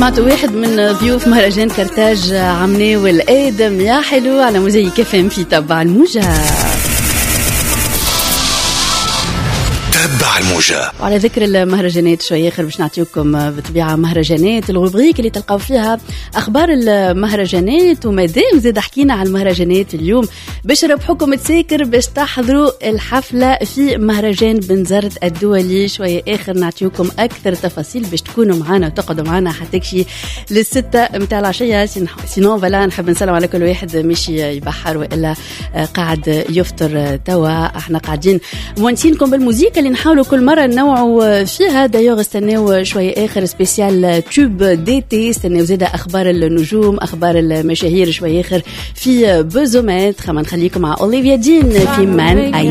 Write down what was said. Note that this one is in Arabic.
سمعتوا واحد من ضيوف مهرجان كرتاج عمناول آدم يا حلو على موزيك كفام في تبع الموجة. تبع الموجة. وعلى ذكر المهرجانات شوية آخر باش نعطيكم بطبيعة مهرجانات الغبريك اللي تلقاو فيها أخبار المهرجانات. ومادام زاد حكينا على المهرجانات اليوم باش ربحكم تساكر باش تحضروا الحفلة في مهرجان بنزرت الدولي. شوية آخر نعطيكم أكثر تفاصيل باش تكونوا معنا وتقعدوا معنا حتى كشي للستة متاع العشية. سينو فلا نحب نسلم على كل واحد ماشي يبحر وإلا قاعد يفطر توا. احنا قاعدين مونسينكم بالموسيقى اللي نحاولوا كل مرة نوعوا فيها. دايوغ استناو شوية آخر سبيسيال توب ديتي. استناو زيادة أخبار النجوم أخبار المشاهير شوية آخر في بوزومات. خلينا نخليكم مع أوليفيا دين في مان